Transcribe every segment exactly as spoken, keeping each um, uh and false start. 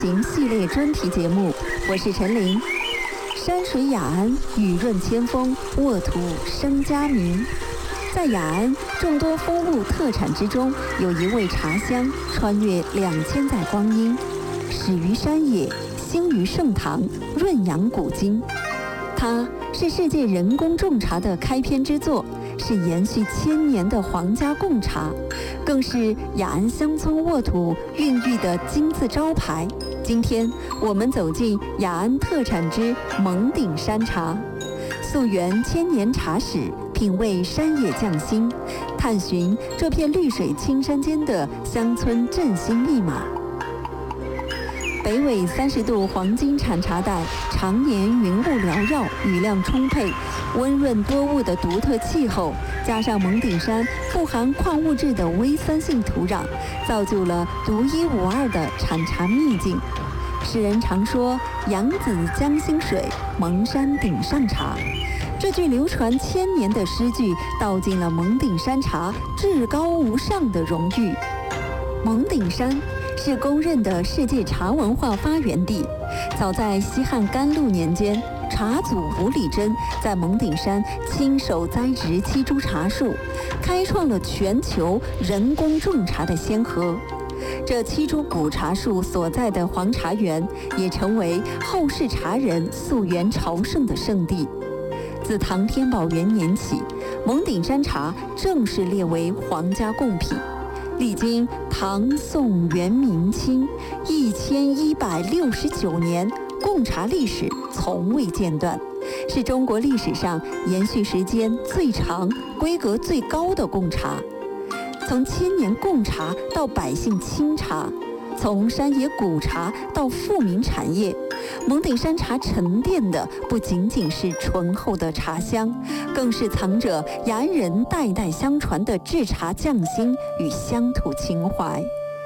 行系列专题节目，我是陈琳。山水雅安，雨润千峰，沃土生佳名。在雅安众多风物特产之中，有一味茶香穿越两千载光阴，始于山野，兴于盛唐，润养古今。它是世界人工种茶的开篇之作，是延续千年的皇家贡茶，更是雅安乡村沃土孕育的金字招牌。今天我们走进雅安特产之蒙顶山茶，溯源千年茶史，品味山野匠心，探寻这片绿水青山间的乡村振兴密码。北纬三十度黄金产茶带，常年云雾缭绕，雨量充沛，温润多雾的独特气候，加上蒙顶山富含矿物质的微酸性土壤，造就了独一无二的产茶秘境。世人常说“扬子江心水，蒙山顶上茶”，这句流传千年的诗句，道尽了蒙顶山茶至高无上的荣誉。蒙顶山是公认的世界茶文化发源地。早在西汉甘露年间，茶祖吴理真在蒙顶山亲手栽植七株茶树，开创了全球人工种茶的先河。这七株古茶树所在的黄茶园，也成为后世茶人溯源朝圣的圣地。自唐天宝元年起，蒙顶山茶正式列为皇家贡品。历经唐、宋、元、明、清一千一百六十九年，贡茶历史从未间断，是中国历史上延续时间最长、规格最高的贡茶。从千年贡茶到百姓清茶，从山野古茶到富民产业，蒙顶山茶沉淀的不仅仅是醇厚的茶香，更是藏着雅安人代代相传的制茶匠心与乡土情怀。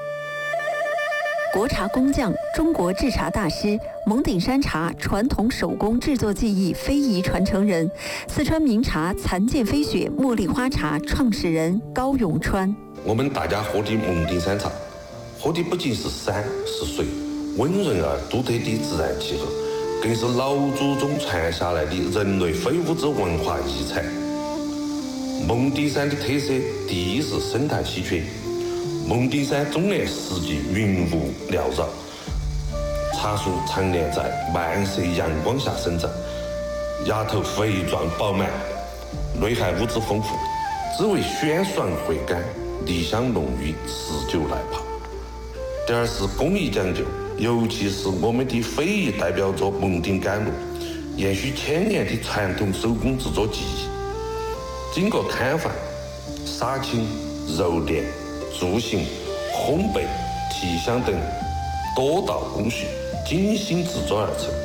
国茶工匠、中国制茶大师、蒙顶山茶传统手工制作技艺非遗传承人，四川名茶残剑飞雪茉莉花茶创始人高永川。 我们大家喝的蒙顶山茶，喝的不仅是山是水，温润而独特的自然气候，更是老祖宗传下来的人类非物质文化遗产。蒙顶山的特色，第一是生态稀缺。蒙顶山终年四季云雾缭绕，茶树常年在漫射阳光下生长，芽头肥壮饱满，内含物质丰富，滋味鲜爽回甘，梨香浓郁，持久耐泡。第二是工艺讲究，尤其是我们的非遗代表作蒙顶甘露，延续千年的传统手工制作技艺，经过摊贩、杀青、揉捻、铸型、烘焙、提香等多道工序精心制作而成。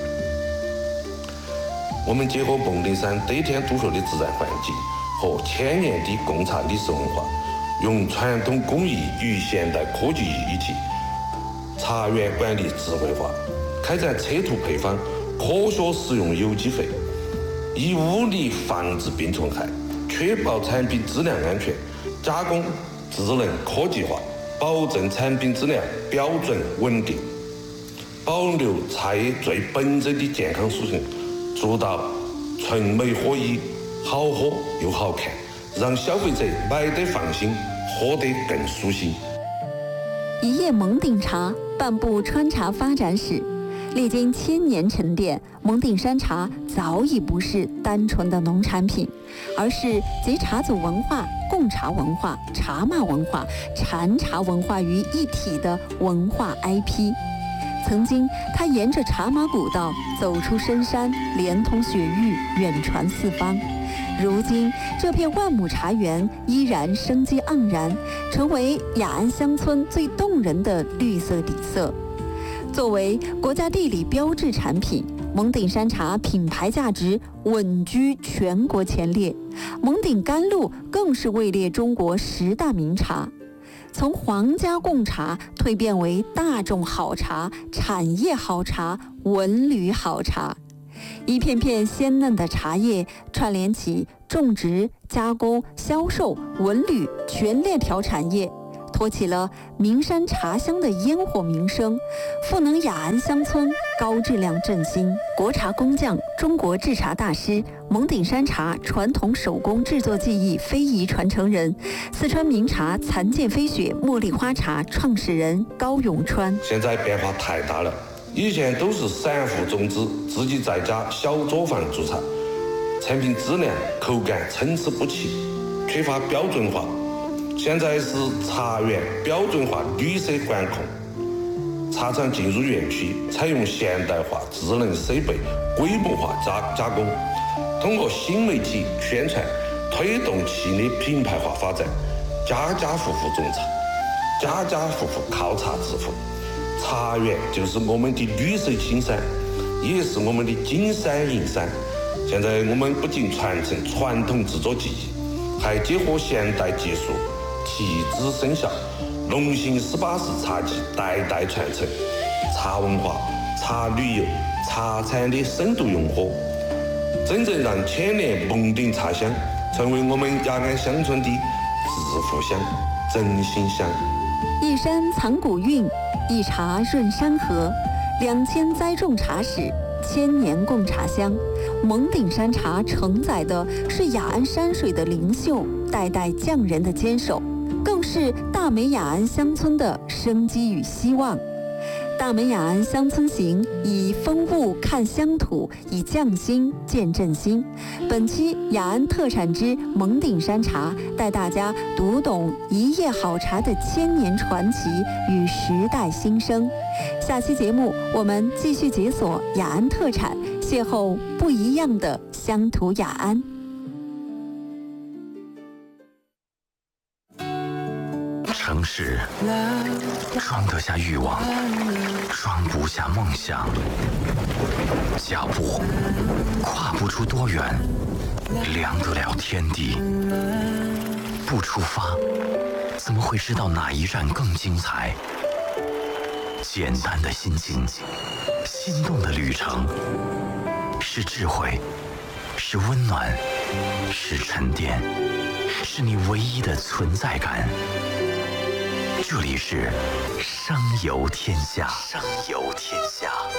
我们结合蒙顶山得天独厚的自然环境和千年的贡茶历史文化，用传统工艺与现代科技一体，茶园管理智慧化，开展测土配方，科学使用有机肥，以物理防治病虫害，确保产品质量安全，加工智能科技化，保证产品质量标准稳定，保留茶叶最本真的健康属性，做到纯美合一，好喝又好看，让消费者买得放心，喝得更舒心。 一叶蒙顶茶，半部川茶发展史。历经千年沉淀，蒙顶山茶早已不是单纯的农产品，而是集茶祖文化、贡茶文化、茶马文化、禅茶文化于一体的文化 I P。曾经，它沿着茶马古道走出深山，连通雪域，远传四方。如今，这片万亩茶园依然生机盎然，成为雅安乡村最动人的绿色底色。作为国家地理标志产品，蒙顶山茶品牌价值稳居全国前列，蒙顶甘露更是位列中国十大名茶。从皇家贡茶蜕变为大众好茶、产业好茶、文旅好茶，一片片鲜嫩的茶叶串联起种植、加工、销售、文旅全链条产业， 托起了名山茶乡的烟火名声，赋能雅安乡村高质量振兴。国茶工匠、中国制茶大师、蒙顶山茶传统手工制作技艺非遗传承人，四川名茶残剑飞雪茉莉花茶创始人高永川。 现在变化太大了，以前都是散户种植，自己在家小作坊做茶，产品质量、口感参差不齐，缺乏标准化。现在是茶园标准化、绿色管控，茶厂进入园区，采用现代化智能设备，规模化加加工，通过新媒体宣传，推动企业品牌化发展，家家户户种茶，家家户户靠茶致富。茶园就是我们的绿色青山，也是我们的金山银山。现在我们不仅传承传统制作技艺，还结合现代技术，提质生效，龙兴十八式茶技代代传承，茶文化、茶旅游、茶产的深度融合，真正让千年蒙顶茶乡成为我们雅安乡村的致富乡、振兴乡。 一山藏古韵，一茶润山河，两千栽种茶史，千年供茶香。蒙顶山茶承载的是雅安山水的灵秀，代代匠人的坚守，更是大美雅安乡村的生机与希望。大美雅安乡村行，以风物看乡土，以匠心见振兴。本期雅安特产之蒙顶山茶，带大家读懂一叶好茶的千年传奇与时代新生。下期节目我们继续解锁雅安特产，邂逅不一样的乡土雅安。 城市装得下欲望，装不下梦想。脚步跨不出多远，量得了天地。不出发，怎么会知道哪一站更精彩？简单的心境，心动的旅程，是智慧，是温暖，是沉淀，是你唯一的存在感。这里是声游天下，声游天下。